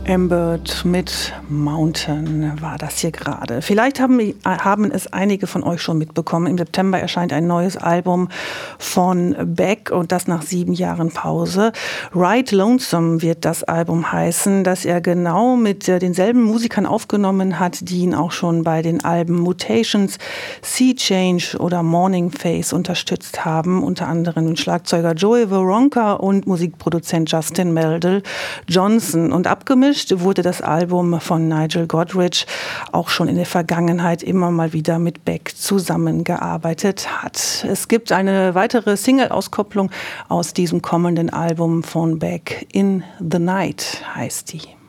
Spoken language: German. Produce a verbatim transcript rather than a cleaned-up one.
Ambert mit Mountain war das hier gerade. Vielleicht haben, haben es einige von euch schon mitbekommen. Im September erscheint ein neues Album von Beck und das nach sieben Jahren Pause. Ride Lonesome wird das Album heißen, das er genau mit denselben Musikern aufgenommen hat, die ihn auch schon bei den Alben Mutations, Sea Change oder Morning Face unterstützt haben. Unter anderem den Schlagzeuger Joey Waronker und Musikproduzent Justin Meldal Johnson. Und abgemischt wurde das Album von Nigel Godrich, auch schon in der Vergangenheit immer mal wieder mit Beck zusammengearbeitet hat. Es gibt eine weitere Single-Auskopplung aus diesem kommenden Album von Beck. In the Night heißt die.